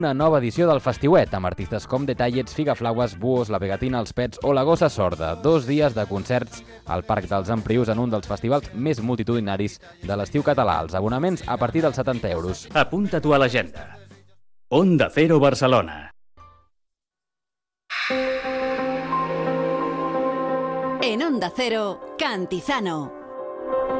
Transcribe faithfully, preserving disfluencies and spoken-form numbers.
Una nova edició del Festiuet, amb artistes com Detallets, Figaflaues, Buos, La Pegatina, Els Pets o La Gossa Sorda. Dos dies de concerts al Parc dels Emprius en un dels festivals més multitudinaris de l'estiu català. Els abonaments a partir dels setanta euros. Apunta-t'ho a l'agenda. Onda Cero Barcelona. En Onda Cero, Cantizano.